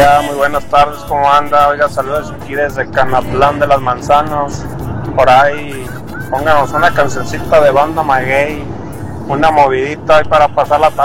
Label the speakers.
Speaker 1: día, muy buenas tardes, ¿cómo anda? Oiga, saludos aquí desde Canatlán de las Manzanas. Por ahí, pónganos una cancioncita de Banda Maguey, una movidita ahí para pasar la tarde.